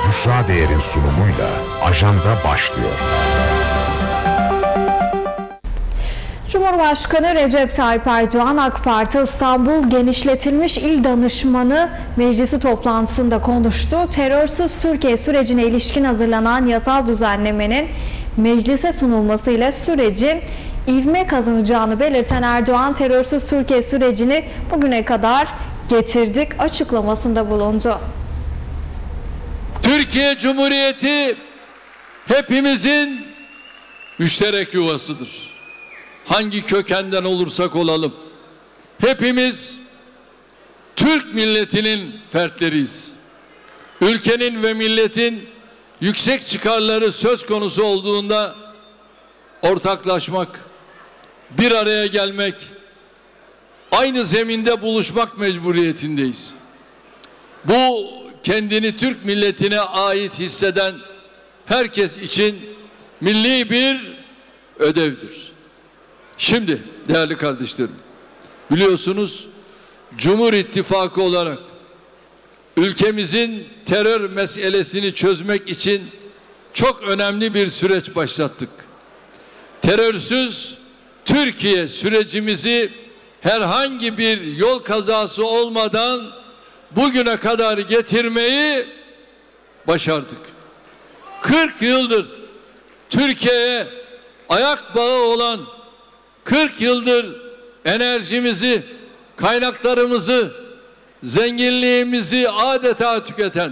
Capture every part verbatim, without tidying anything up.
Büşra Değer'in sunumuyla Ajanda başlıyor. Cumhurbaşkanı Recep Tayyip Erdoğan, AK Parti İstanbul Genişletilmiş İl Danışmanı Meclisi toplantısında konuştu. Terörsüz Türkiye sürecine ilişkin hazırlanan yasal düzenlemenin meclise sunulmasıyla sürecin ivme kazanacağını belirten Erdoğan, terörsüz Türkiye sürecini bugüne kadar getirdik açıklamasında bulundu. Türkiye Cumhuriyeti hepimizin müşterek yuvasıdır. Hangi kökenden olursak olalım, hepimiz Türk milletinin fertleriyiz. Ülkenin ve milletin yüksek çıkarları söz konusu olduğunda ortaklaşmak, bir araya gelmek, aynı zeminde buluşmak mecburiyetindeyiz. Bu kendini Türk milletine ait hisseden herkes için milli bir ödevdir. Şimdi değerli kardeşlerim, biliyorsunuz Cumhur İttifakı olarak ülkemizin terör meselesini çözmek için çok önemli bir süreç başlattık. Terörsüz Türkiye sürecimizi herhangi bir yol kazası olmadan bugüne kadar getirmeyi başardık. kırk yıldır Türkiye'ye ayak bağı olan, kırk yıldır enerjimizi, kaynaklarımızı, zenginliğimizi adeta tüketen,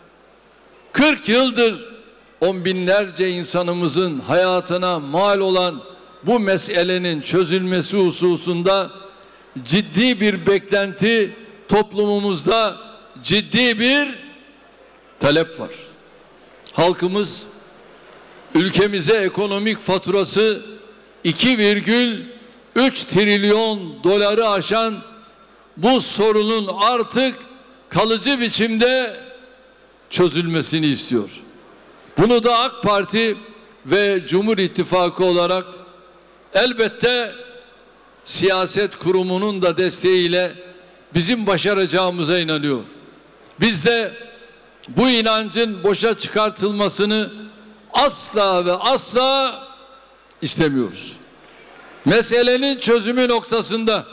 kırk yıldır on binlerce insanımızın hayatına mal olan bu meselenin çözülmesi hususunda ciddi bir beklenti, toplumumuzda ciddi bir talep var. Halkımız ülkemize ekonomik faturası iki virgül üç trilyon doları aşan bu sorunun artık kalıcı biçimde çözülmesini istiyor. Bunu da AK Parti ve Cumhur İttifakı olarak elbette siyaset kurumunun da desteğiyle bizim başaracağımıza inanıyor. Biz de bu inancın boşa çıkartılmasını asla ve asla istemiyoruz. Meselenin çözümü noktasında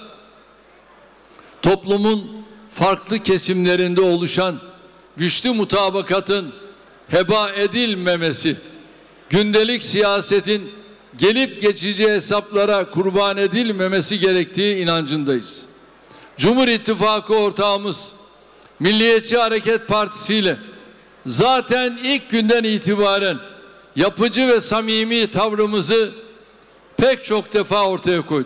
toplumun farklı kesimlerinde oluşan güçlü mutabakatın heba edilmemesi, gündelik siyasetin gelip geçici hesaplara kurban edilmemesi gerektiği inancındayız. Cumhur İttifakı ortağımız Milliyetçi Hareket Partisi ile zaten ilk günden itibaren yapıcı ve samimi tavrımızı pek çok defa ortaya koyduk.